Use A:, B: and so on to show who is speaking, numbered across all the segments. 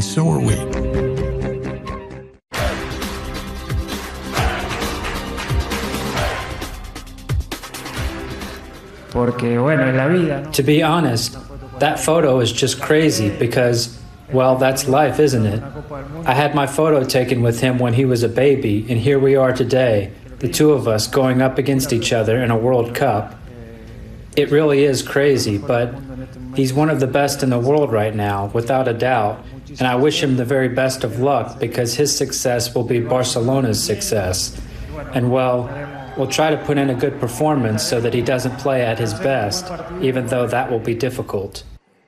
A: and so are we.
B: To be honest, that photo is just crazy because, well, that's life, isn't it? I had my photo taken with him when he was a baby, and here we are today, the two of us going up against each other in a World Cup. It really is crazy, but he's one of the best in the world right now, without a doubt, and I wish him the very best of luck because his success will be Barcelona's success. And, well, we'll try to put in a good performance so that he doesn't play at his best, even though that will be difficult.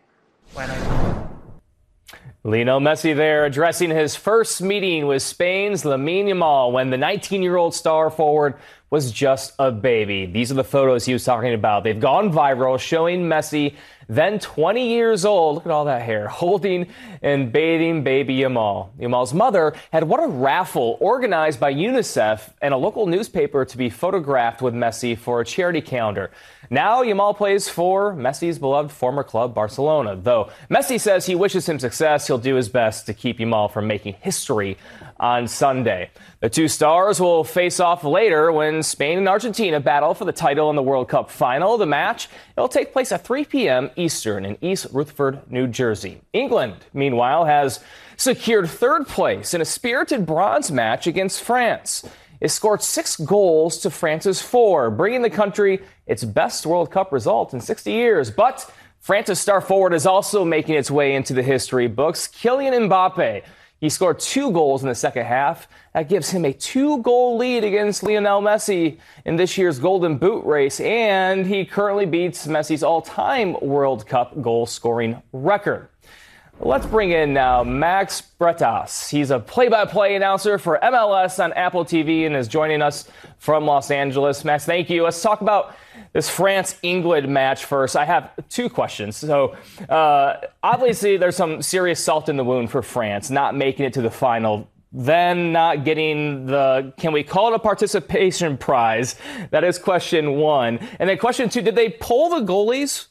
C: Lionel Messi there addressing his first meeting with Spain's Lamine Yamal when the 19-year-old star forward was just a baby. These are the photos he was talking about. They've gone viral, showing Messi, then 20 years old, look at all that hair, holding and bathing baby Yamal. Yamal's mother had won a raffle organized by UNICEF and a local newspaper to be photographed with Messi for a charity calendar. Now Yamal plays for Messi's beloved former club, Barcelona. Though Messi says he wishes him success, he'll do his best to keep Yamal from making history on Sunday. The two stars will face off later when Spain and Argentina battle for the title in the World Cup final. The match, it'll take place at 3 p.m. Eastern in East Rutherford, New Jersey. England, meanwhile, has secured third place in a spirited bronze match against France. It scored 6 goals to France's 4, bringing the country its best World Cup result in 60 years. But France's star forward is also making its way into the history books. Kylian Mbappe, he scored 2 goals in the second half. That gives him a 2-goal lead against Lionel Messi in this year's Golden Boot race. And he currently beats Messi's all-time World Cup goal-scoring record. Let's bring in now Max Bretas. He's a play-by-play announcer for MLS on Apple TV and is joining us from Los Angeles. Max, thank you. Let's talk about this France-England match first. I have 2 questions. So, obviously, there's some serious salt in the wound for France, not making it to the final, then not getting the, can we call it a participation prize? That is question 1. And then question 2, did they pull the goalies?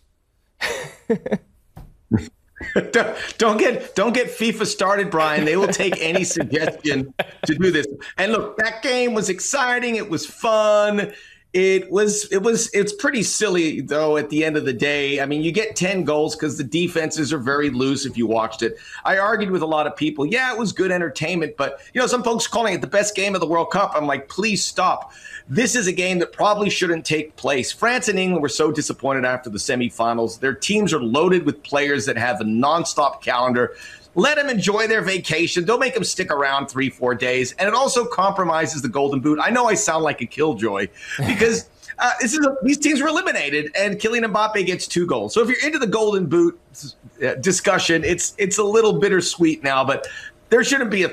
D: Don't get FIFA started, Brian. They will take any suggestion to do this. And look, that game was exciting. It was fun. It's pretty silly, though, at the end of the day. I mean, you get 10 goals because the defenses are very loose if you watched it. I argued with a lot of people. Yeah, it was good entertainment, but, some folks calling it the best game of the World Cup. I'm like, please stop. This is a game that probably shouldn't take place. France and England were so disappointed after the semifinals. Their teams are loaded with players that have a nonstop calendar. Let them enjoy their vacation. Don't make them stick around 3-4 days. And it also compromises the Golden Boot. I know I sound like a killjoy because these teams were eliminated, and Kylian Mbappe gets 2 goals. So if you're into the Golden Boot discussion, it's a little bittersweet now, but there shouldn't be a